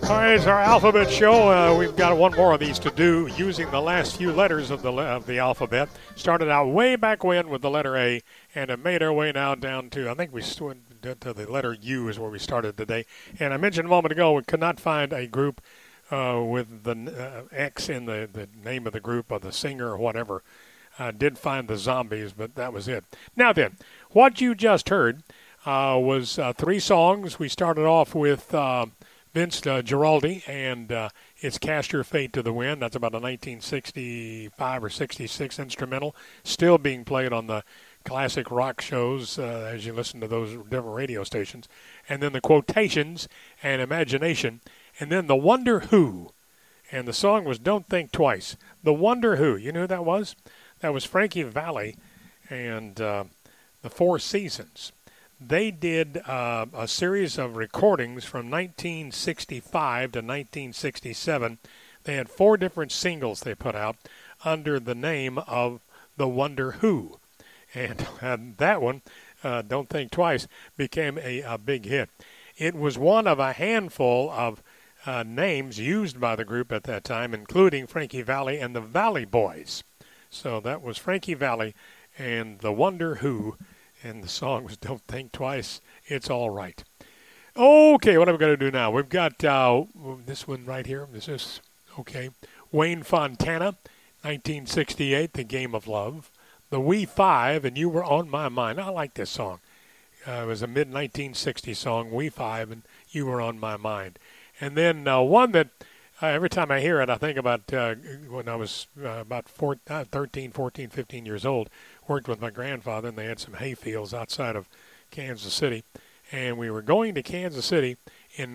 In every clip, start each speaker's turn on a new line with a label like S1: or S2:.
S1: All right, it's our alphabet show. We've got one more of these to do using the last few letters of the alphabet. Started out way back when with the letter A, and have made our way now down to, I think we went to the letter U is where we started today. And I mentioned a moment ago we could not find a group with the X in the name of the group or the singer or whatever. Did find the Zombies, but that was it. Now then, what you just heard was three songs. We started off with Vince Guaraldi, and it's Cast Your Fate to the Wind. That's about a 1965 or 66 instrumental, still being played on the classic rock shows as you listen to those different radio stations. And then the Quotations and Imagination, and then the Wonder Who. And the song was Don't Think Twice. The Wonder Who. You know who that was? That was Frankie Valli and the Four Seasons. They did a series of recordings from 1965 to 1967. They had 4 different singles they put out under the name of The Wonder Who. And that one, Don't Think Twice, became a big hit. It was one of a handful of names used by the group at that time, including Frankie Valli and the Valley Boys. So that was Frankie Valli and The Wonder Who. And the song was Don't Think Twice, It's All Right. Okay, what are we going to do now? We've got this one right here. This is, okay, Wayne Fontana, 1968, The Game of Love. The We Five, and You Were on My Mind. I like this song. It was a mid-1960s song, We Five, and You Were on My Mind. And then one that every time I hear it, I think about when I was about 13, 14, 15 years old, worked with my grandfather, and they had some hay fields outside of Kansas City. And we were going to Kansas City in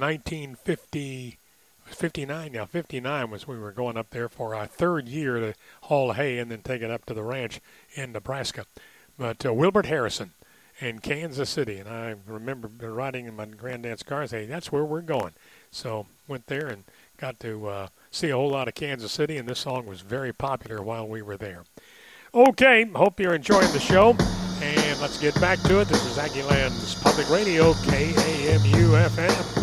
S1: 1959. Now, 59 was we were going up there for our third year to haul hay and then take it up to the ranch in Nebraska. But Wilbert Harrison in Kansas City, and I remember riding in my granddad's car and saying, that's where we're going. So went there and got to see a whole lot of Kansas City, and this song was very popular while we were there. Okay, hope you're enjoying the show, and let's get back to it. This is Aggieland's Public Radio, KAMU-FM.